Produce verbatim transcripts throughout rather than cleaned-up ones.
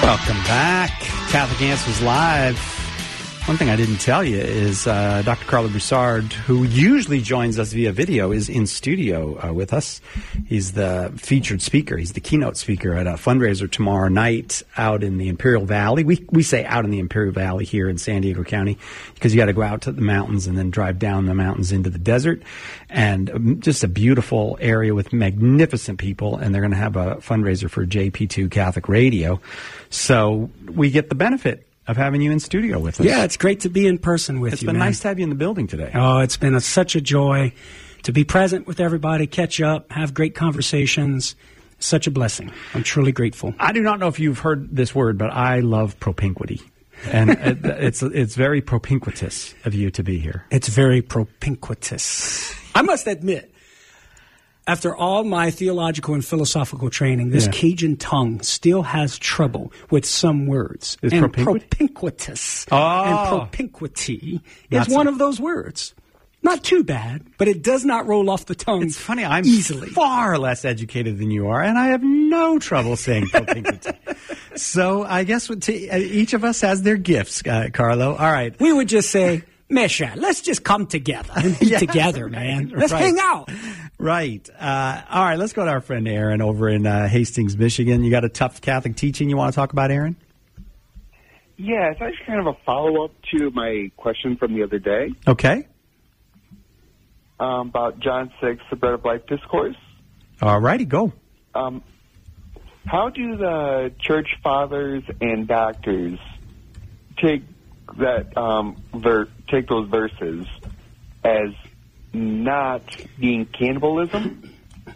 Welcome back. Catholic Answers Live. One thing I didn't tell you is uh, Doctor Carlo Broussard, who usually joins us via video, is in studio uh, with us. He's the featured speaker. He's the keynote speaker at a fundraiser tomorrow night out in the Imperial Valley. We we say out in the Imperial Valley here in San Diego County because you got to go out to the mountains and then drive down the mountains into the desert. And um, just a beautiful area with magnificent people. And they're going to have a fundraiser for J P two Catholic Radio. So we get the benefit of having you in studio with us. Yeah, it's great to be in person with it's you, It's been man. nice to have you in the building today. Oh, it's been a, such a joy to be present with everybody, catch up, have great conversations. Such a blessing. I'm truly grateful. I do not know if you've heard this word, but I love propinquity. And it, it's it's very propinquitous of you to be here. It's very propinquitous. I must admit, after all my theological and philosophical training, this yeah. Cajun tongue still has trouble with some words. Is and propinquity? propinquitous oh. and propinquity Not is so. one of those words. Not too bad, but it does not roll off the tongue. It's funny, I'm easily. far less educated than you are, and I have no trouble saying propinquity. So I guess to, each of us has their gifts, uh, Carlo. All right. We would just say, Mesha, let's just come together and be yeah, together, man. Let's right. hang out. Right. Uh, all right, let's go to our friend Aaron over in uh, Hastings, Michigan. You got a tough Catholic teaching you want to talk about, Aaron? Yeah, it's actually kind of a follow-up to my question from the other day. Okay. Um, about John six, the Bread of Life discourse. All righty, go. Um, how do the church fathers and doctors take that um, ver- take those verses as not being cannibalism?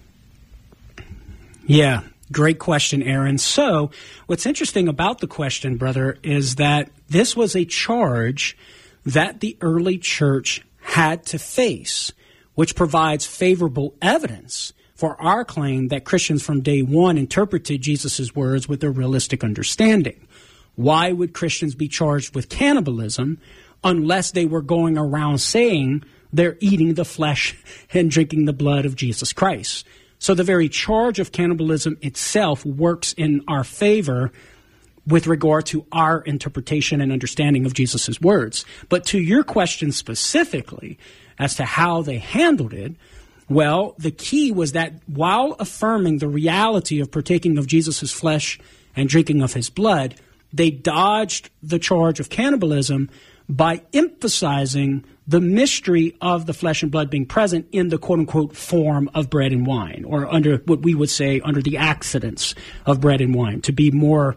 Yeah, great question, Aaron. So what's interesting about the question, brother, is that this was a charge that the early church had to face, which provides favorable evidence for our claim that Christians from day one interpreted Jesus' words with a realistic understanding. Why would Christians be charged with cannibalism unless they were going around saying they're eating the flesh and drinking the blood of Jesus Christ? So the very charge of cannibalism itself works in our favor with regard to our interpretation and understanding of Jesus' words. But to your question specifically as to how they handled it, well, the key was that while affirming the reality of partaking of Jesus' flesh and drinking of his blood, they dodged the charge of cannibalism by emphasizing the mystery of the flesh and blood being present in the quote-unquote form of bread and wine, or under what we would say under the accidents of bread and wine, to be more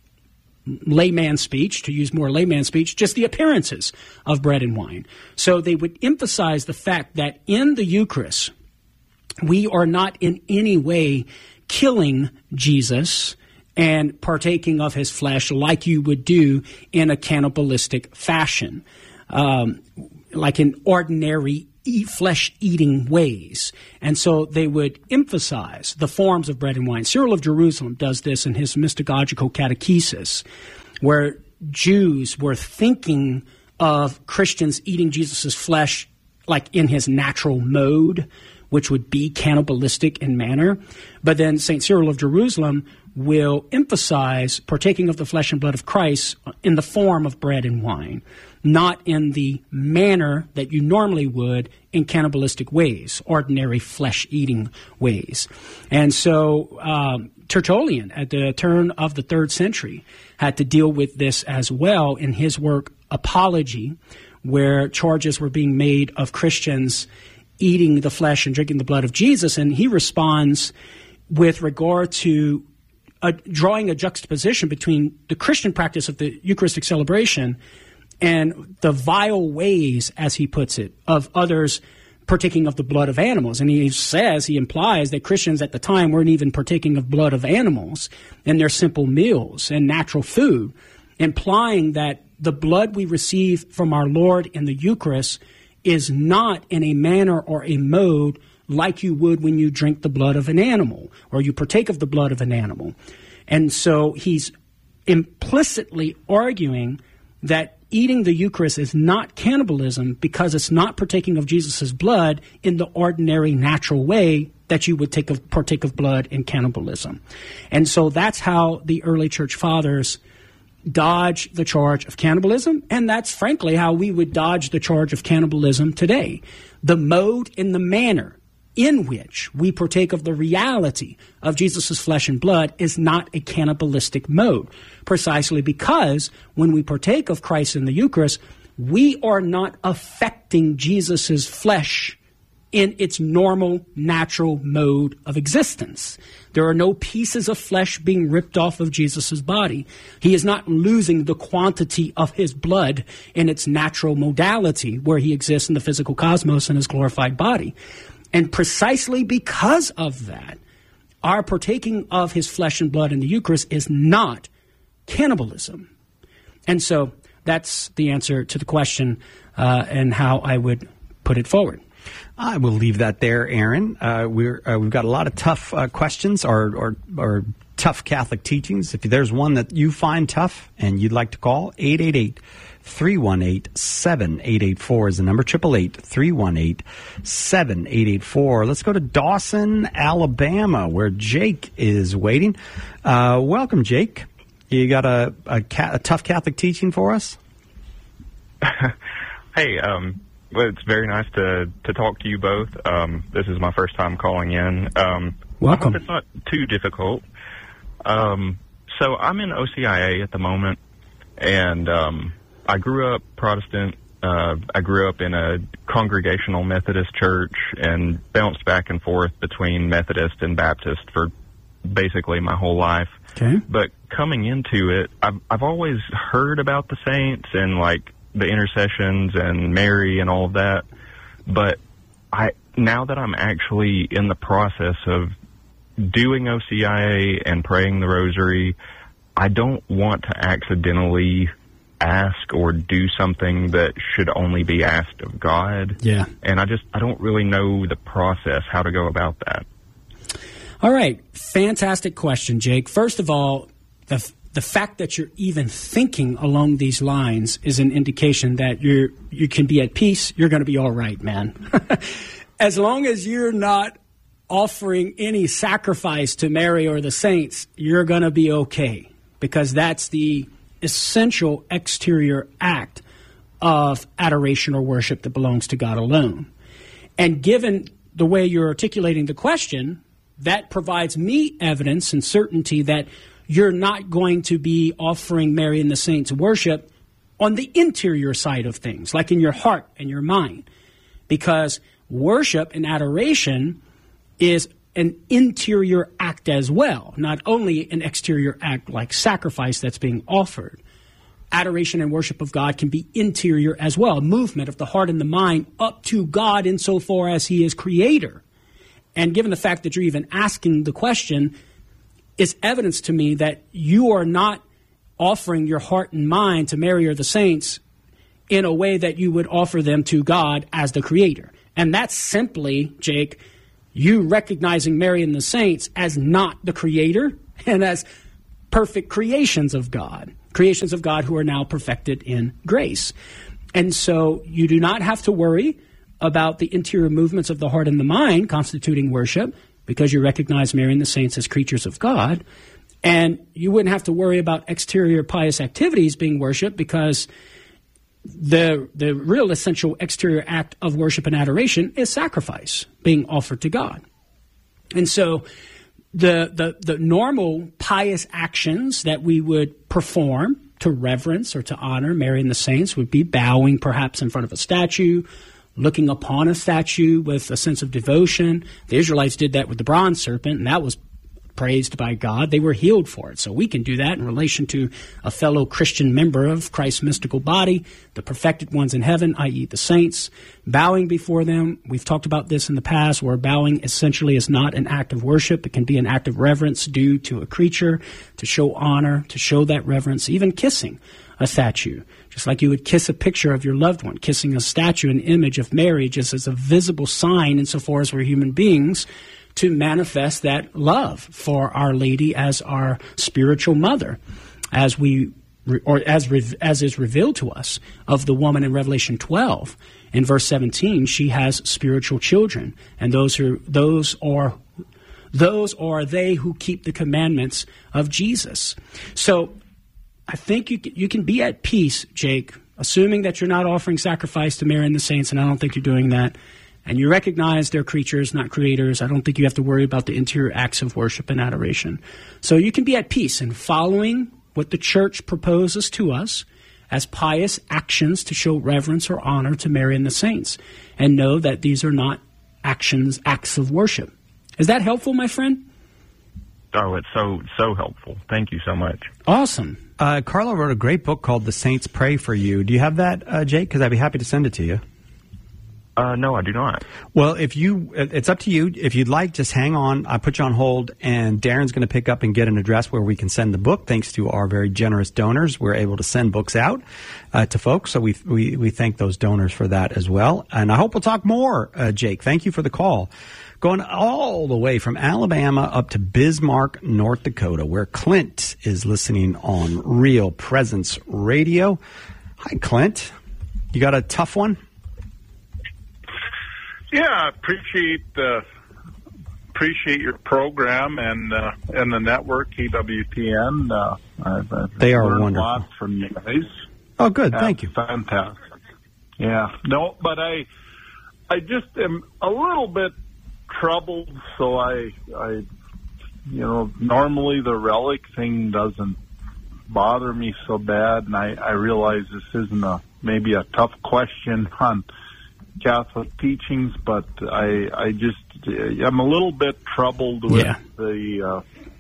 layman speech, to use more layman speech, just the appearances of bread and wine. So they would emphasize the fact that in the Eucharist, we are not in any way killing Jesus and partaking of his flesh like you would do in a cannibalistic fashion, um, like in ordinary eat flesh-eating ways. And so they would emphasize the forms of bread and wine. Cyril of Jerusalem does this in his mystagogical catechesis, where Jews were thinking of Christians eating Jesus' flesh like in his natural mode, which would be cannibalistic in manner. But then Saint Cyril of Jerusalem will emphasize partaking of the flesh and blood of Christ in the form of bread and wine, not in the manner that you normally would in cannibalistic ways, ordinary flesh-eating ways. And so um, Tertullian, at the turn of the third century, had to deal with this as well in his work Apology, where charges were being made of Christians eating the flesh and drinking the blood of Jesus. And he responds with regard to a, drawing a juxtaposition between the Christian practice of the Eucharistic celebration and the vile ways, as he puts it, of others partaking of the blood of animals. And he says, he implies that Christians at the time weren't even partaking of blood of animals in their simple meals and natural food, implying that the blood we receive from our Lord in the Eucharist is not in a manner or a mode like you would when you drink the blood of an animal or you partake of the blood of an animal. And so he's implicitly arguing that eating the Eucharist is not cannibalism because it's not partaking of Jesus' blood in the ordinary natural way that you would take of, partake of blood in cannibalism. And so that's how the early church fathers dodge the charge of cannibalism, and that's frankly how we would dodge the charge of cannibalism today. The mode and the manner in which we partake of the reality of Jesus' flesh and blood is not a cannibalistic mode, precisely because when we partake of Christ in the Eucharist, we are not affecting Jesus' flesh in its normal, natural mode of existence. There are no pieces of flesh being ripped off of Jesus' body. He is not losing the quantity of his blood in its natural modality where he exists in the physical cosmos in his glorified body. And precisely because of that, our partaking of his flesh and blood in the Eucharist is not cannibalism. And so that's the answer to the question uh, and how I would put it forward. I will leave that there, Aaron. Uh, we're, uh, we've got a lot of tough uh, questions or, or, or tough Catholic teachings. If there's one that you find tough and you'd like to call, eight eight eight, three one eight, seven eight eight four is the number, eight eight eight, three one eight, seven eight eight four. Let's go to Dawson, Alabama, where Jake is waiting. Uh, welcome, Jake. You got a, a, ca- a tough Catholic teaching for us? Hey, um... well, it's very nice to, to talk to you both. Um, this is my first time calling in. Um, Welcome. I hope it's not too difficult. Um, so I'm in O C I A at the moment, and um, I grew up Protestant. Uh, I grew up in a Congregational Methodist church and bounced back and forth between Methodist and Baptist for basically my whole life. Okay. But coming into it, I've, I've always heard about the saints and, like, the intercessions and Mary and all of that, but I now that I'm actually in the process of doing O C I A and praying the rosary, I don't want to accidentally ask or do something that should only be asked of God. Yeah. And I just, I don't really know the process, how to go about that. All right. Fantastic question, Jake. First of all, the The fact that you're even thinking along these lines is an indication that you're you can be at peace. You're going to be all right, man. As long as you're not offering any sacrifice to Mary or the saints, you're going to be okay, because that's the essential exterior act of adoration or worship that belongs to God alone. And given the way you're articulating the question, that provides me evidence and certainty that you're not going to be offering Mary and the saints worship on the interior side of things, like in your heart and your mind, because worship and adoration is an interior act as well, not only an exterior act like sacrifice that's being offered. Adoration and worship of God can be interior as well, movement of the heart and the mind up to God insofar as he is creator. And given the fact that you're even asking the question, is evidence to me that you are not offering your heart and mind to Mary or the saints in a way that you would offer them to God as the creator. And that's simply, Jake, you recognizing Mary and the saints as not the creator and as perfect creations of God, creations of God who are now perfected in grace. And so you do not have to worry about the interior movements of the heart and the mind constituting worship, because you recognize Mary and the saints as creatures of God. And you wouldn't have to worry about exterior pious activities being worshiped, because the the real essential exterior act of worship and adoration is sacrifice being offered to God. And so the the, the normal pious actions that we would perform to reverence or to honor Mary and the saints would be bowing perhaps in front of a statue, looking upon a statue with a sense of devotion. The Israelites did that with the bronze serpent, and that was praised by God. They were healed for it. So we can do that in relation to a fellow Christian member of Christ's mystical body, the perfected ones in heaven, that is the saints, bowing before them. We've talked about this in the past, where bowing essentially is not an act of worship. It can be an act of reverence due to a creature, to show honor, to show that reverence, even kissing a statue. Just like you would kiss a picture of your loved one, kissing a statue, an image of Mary, just as a visible sign insofar as we're human beings, to manifest that love for Our Lady as our spiritual mother. As we or as as is revealed to us of the woman in Revelation twelve. In verse seventeen, she has spiritual children, and those who those are those are they who keep the commandments of Jesus. So I think you can, you can be at peace, Jake, assuming that you're not offering sacrifice to Mary and the saints, and I don't think you're doing that. And you recognize they're creatures, not creators. I don't think you have to worry about the interior acts of worship and adoration. So you can be at peace in following what the church proposes to us as pious actions to show reverence or honor to Mary and the saints, and know that these are not actions, acts of worship. Is that helpful, my friend? Oh, it's so, so helpful. Thank you so much. Awesome. Uh, Carlo wrote a great book called The Saints Pray for You. Do you have that, uh, Jake? Because I'd be happy to send it to you. Uh, no, I do not. Well, if you, it's up to you. If you'd like, just hang on. I put you on hold, and Darren's going to pick up and get an address where we can send the book. Thanks to our very generous donors, we're able to send books out uh, to folks. So we, we we thank those donors for that as well. And I hope we'll talk more, uh, Jake. Thank you for the call. Going all the way from Alabama up to Bismarck, North Dakota, where Clint is listening on Real Presence Radio. Hi, Clint. You got a tough one? Yeah, I appreciate uh, appreciate your program and uh, and the network E W T N. Uh, I've, I've they are learned wonderful. A lot from you guys. Oh, good. That's Thank you. Fantastic. Yeah. No, but I I just am a little bit troubled. So I I you know normally the relic thing doesn't bother me so bad, and I I realize this isn't a maybe a tough question on Catholic teachings, but I I just I'm a little bit troubled with yeah. the uh,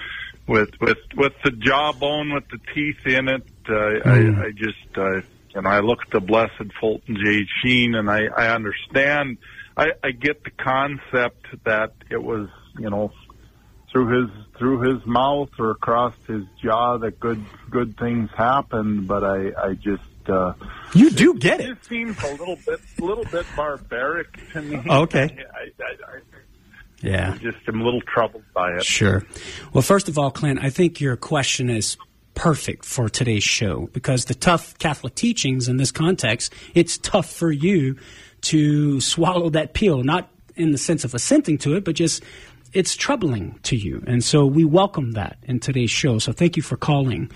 with with with the jawbone with the teeth in it. Uh, mm. I, I just uh, you know I look at the Blessed Fulton J. Sheen, and I I understand. I, I get the concept that it was you know through his through his mouth or across his jaw that good good things happen, but I I just Uh, you do get it. It seems a little bit, little bit barbaric to me. Okay. I, I, I, yeah. I just am a little troubled by it. Sure. Well, first of all, Clint, I think your question is perfect for today's show, because the tough Catholic teachings in this context, it's tough for you to swallow that pill, not in the sense of assenting to it, but just it's troubling to you. And so we welcome that in today's show. So thank you for calling.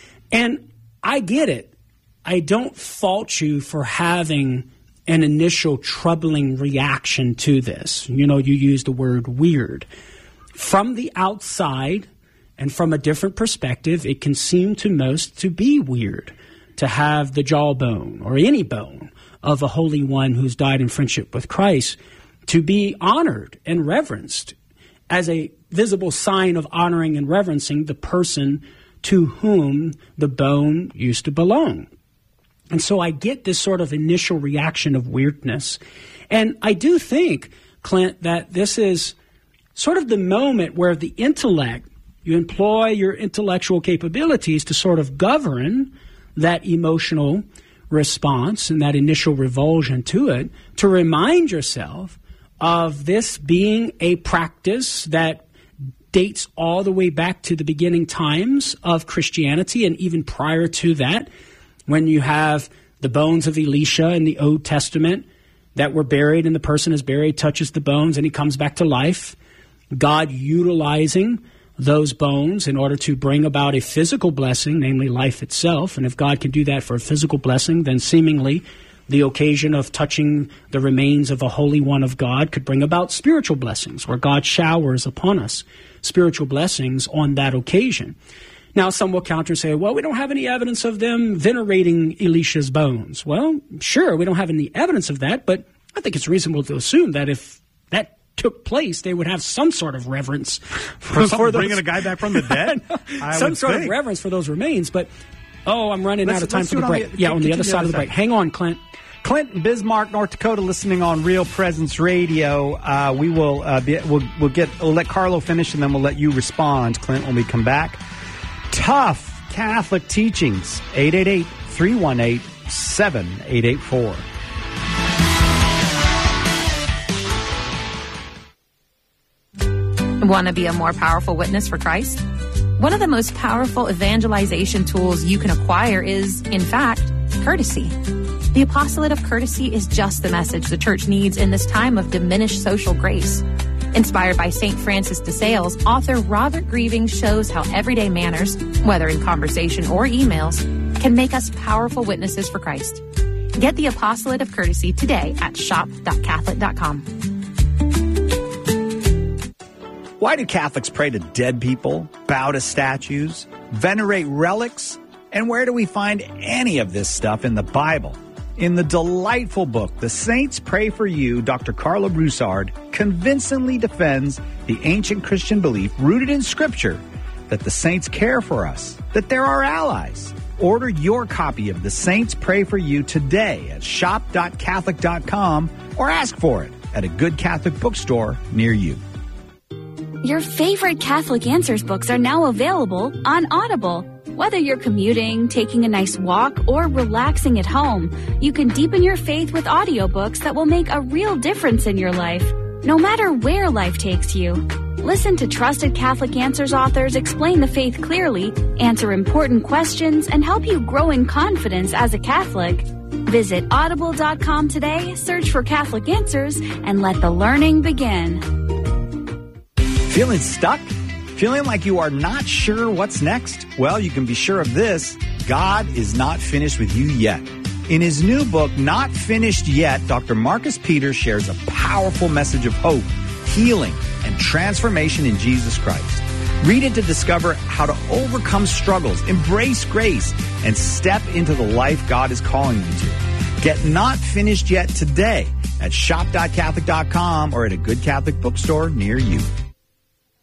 And I get it. I don't fault you for having an initial troubling reaction to this. You know, you used the word weird. From the outside and from a different perspective, it can seem to most to be weird to have the jawbone or any bone of a holy one who's died in friendship with Christ to be honored and reverenced as a visible sign of honoring and reverencing the person to whom the bone used to belong. And so I get this sort of initial reaction of weirdness. And I do think, Clint, that this is sort of the moment where the intellect, you employ your intellectual capabilities to sort of govern that emotional response and that initial revulsion to it, to remind yourself of this being a practice that dates all the way back to the beginning times of Christianity, and even prior to that, when you have the bones of Elisha in the Old Testament that were buried, and the person is buried, touches the bones, and he comes back to life. God utilizing those bones in order to bring about a physical blessing, namely life itself. And if God can do that for a physical blessing, then seemingly the occasion of touching the remains of a holy one of God could bring about spiritual blessings, where God showers upon us spiritual blessings on that occasion. Now, some will counter and say, well, we don't have any evidence of them venerating Elisha's bones. Well, sure, we don't have any evidence of that, but I think it's reasonable to assume that if that took place, they would have some sort of reverence for, for those, bringing a guy back from the dead. some sort think. of reverence for those remains. But oh, I'm running let's, out of time for the break. On the, yeah, on the other side of the break. Hang on, Clint. Clint in Bismarck, North Dakota, listening on Real Presence Radio. Uh, we will uh, be, we'll, we'll get we'll let Carlo finish, and then we'll let you respond, Clint, when we come back. Tough Catholic teachings. eight eight eight, three one eight, seven eight eight four. Want to be a more powerful witness for Christ? One of the most powerful evangelization tools you can acquire is, in fact, courtesy. The apostolate of courtesy is just the message the church needs in this time of diminished social grace. Inspired by Saint Francis de Sales, author Robert Grieving shows how everyday manners, whether in conversation or emails, can make us powerful witnesses for Christ. Get the apostolate of courtesy today at shop dot catholic dot com. Why do Catholics pray to dead people, bow to statues, venerate relics? And where do we find any of this stuff in the Bible? In the delightful book, The Saints Pray for You, Doctor Carla Broussard convincingly defends the ancient Christian belief rooted in Scripture that the saints care for us, that they're our allies. Order your copy of The Saints Pray for You today at shop dot catholic dot com or ask for it at a good Catholic bookstore near you. Your favorite Catholic Answers books are now available on Audible. Whether you're commuting, taking a nice walk, or relaxing at home, you can deepen your faith with audiobooks that will make a real difference in your life, no matter where life takes you. Listen to trusted Catholic Answers authors explain the faith clearly, answer important questions, and help you grow in confidence as a Catholic. Visit audible dot com today, search for Catholic Answers, and let the learning begin. Feeling stuck? Feeling like you are not sure what's next? Well, you can be sure of this. God is not finished with you yet. In his new book, Not Finished Yet, Doctor Marcus Peters shares a powerful message of hope, healing, and transformation in Jesus Christ. Read it to discover how to overcome struggles, embrace grace, and step into the life God is calling you to. Get Not Finished Yet today at shop dot catholic dot com or at a good Catholic bookstore near you.